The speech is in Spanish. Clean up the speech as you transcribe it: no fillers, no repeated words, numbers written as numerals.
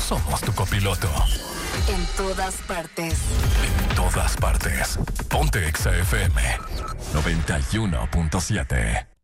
somos tu copiloto. En todas partes. En todas partes. Ponte Exa FM 91.7.